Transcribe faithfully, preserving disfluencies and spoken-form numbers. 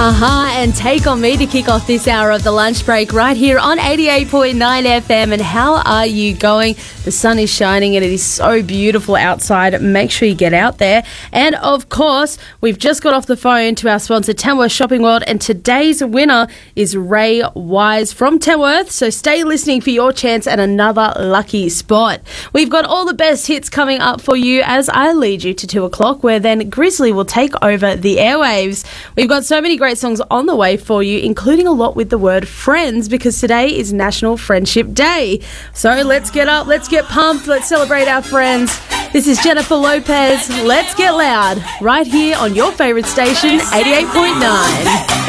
Aha, and Take On Me to kick off this hour of the lunch break right here on eighty-eight point nine F M. And how are you going? The sun is shining and it is so beautiful outside. Make sure you get out there. And of course, we've just got off the phone to our sponsor, Tamworth Shopping World, and today's winner is Ray Wise from Tamworth. So stay listening for your chance at another lucky spot. We've got all the best hits coming up for you as I lead you to two o'clock, where then Grizzly will take over the airwaves. We've got so many great songs on the way for you, including a lot with the word friends, because today is National Friendship Day. So let's get up, let's get pumped, let's celebrate our friends. This is Jennifer Lopez. Let's get loud right here on your favourite station, eighty-eight point nine.